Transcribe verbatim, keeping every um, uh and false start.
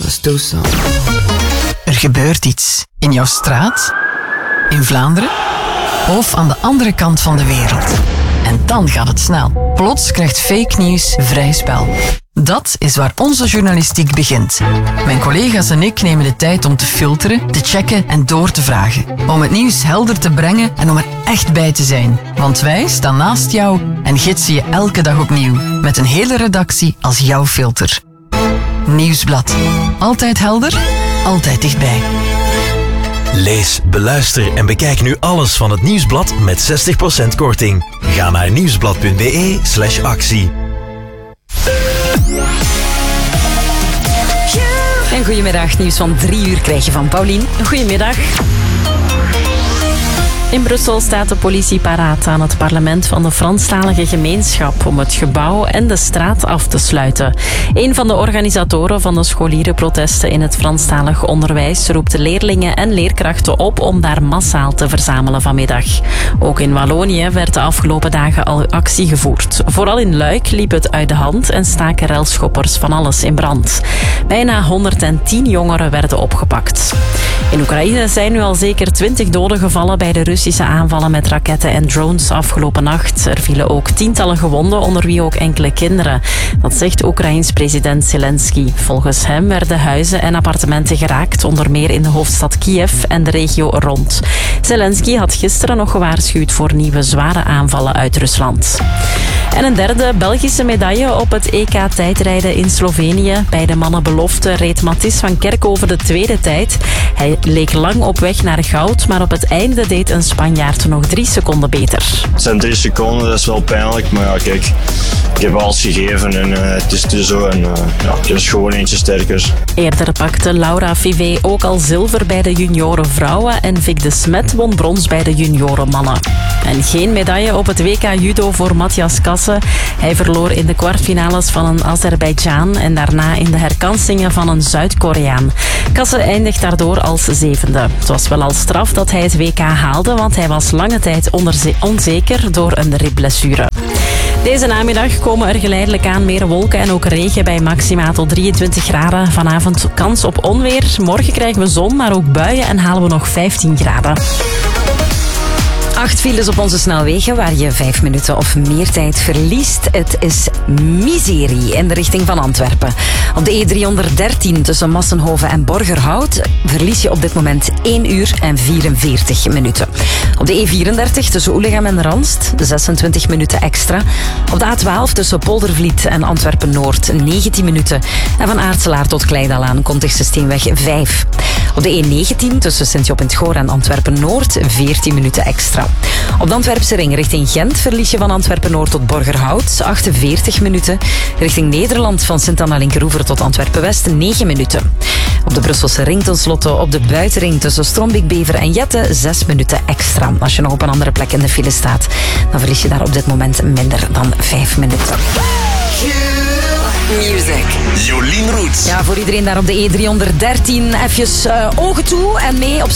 is toestand. Er gebeurt iets. In jouw straat? In Vlaanderen? Of aan de andere kant van de wereld? En dan gaat het snel. Plots krijgt fake nieuws vrij spel. Dat is waar onze journalistiek begint. Mijn collega's en ik nemen de tijd om te filteren, te checken en door te vragen. Om het nieuws helder te brengen en om er echt bij te zijn. Want wij staan naast jou en gidsen je elke dag opnieuw. Met een hele redactie als jouw filter. Nieuwsblad. Altijd helder, altijd dichtbij. Lees, beluister en bekijk nu alles van het Nieuwsblad met zestig procent korting. Ga naar nieuwsblad.be slash actie. En goedemiddag, nieuws van drie uur krijg je van Paulien. Goedemiddag. In Brussel staat de politie paraat aan het parlement van de Franstalige gemeenschap om het gebouw en de straat af te sluiten. Een van de organisatoren van de scholierenprotesten in het Franstalig onderwijs roept de leerlingen en leerkrachten op om daar massaal te verzamelen vanmiddag. Ook in Wallonië werd de afgelopen dagen al actie gevoerd. Vooral in Luik liep het uit de hand en staken relschoppers van alles in brand. Bijna honderdtien jongeren werden opgepakt. In Oekraïne zijn nu al zeker twintig doden gevallen bij de Russische aanvallen met raketten en drones afgelopen nacht. Er vielen ook tientallen gewonden, onder wie ook enkele kinderen. Dat zegt Oekraïens president Zelensky. Volgens hem werden huizen en appartementen geraakt, onder meer in de hoofdstad Kiev en de regio er rond. Zelensky had gisteren nog gewaarschuwd voor nieuwe zware aanvallen uit Rusland. En een derde Belgische medaille op het E K tijdrijden in Slovenië. Bij de mannenbelofte reed Mathis van Kerkhoven de tweede tijd. Hij leek lang op weg naar goud, maar op het einde deed een Spanjaard nog drie seconden beter. Het zijn drie seconden, dat is wel pijnlijk, maar ja, kijk, ik heb alles gegeven en uh, het is dus zo en uh, ja, het is gewoon eentje sterker. Eerder pakte Laura Fivet ook al zilver bij de junioren vrouwen en Vic de Smet won brons bij de junioren mannen. En geen medaille op het W K judo voor Matthias Kasse. Hij verloor in de kwartfinales van een Azerbeidzjan en daarna in de herkansingen van een Zuid-Koreaan. Kasse eindigt daardoor als zevende. Het was wel al straf dat hij het W K haalde, want hij was lange tijd onderze- onzeker door een ribblessure. Deze namiddag komen er geleidelijk aan meer wolken en ook regen bij maxima tot drieëntwintig graden. Vanavond kans op onweer. Morgen krijgen we zon, maar ook buien en halen we nog vijftien graden. Acht files op onze snelwegen waar je vijf minuten of meer tijd verliest. Het is miserie in de richting van Antwerpen. Op de E driehonderddertien tussen Massenhoven en Borgerhout verlies je op dit moment één uur en vierenveertig minuten. Op de E vierendertig tussen Oelegem en Ranst zesentwintig minuten extra. Op de A twaalf tussen Poldervliet en Antwerpen-Noord negentien minuten. En van Aartselaar tot Kleidalaan Contigse Steenweg vijf. Op de E negentien tussen Sint-Job in het Goor en Antwerpen-Noord veertien minuten extra. Op de Antwerpse ring richting Gent verlies je van Antwerpen-Noord tot Borgerhout achtenveertig minuten. Richting Nederland van Sint-Anna-Linkeroever tot Antwerpen-West negen minuten. Op de Brusselse ring tenslotte op de buitenring tussen Strombeek-Bever en Jette zes minuten extra. Als je nog op een andere plek in de file staat, dan verlies je daar op dit moment minder dan vijf minuten. Music. Jolien Roets. Ja, voor iedereen daar op de E driehonderddertien even uh, ogen toe en mee op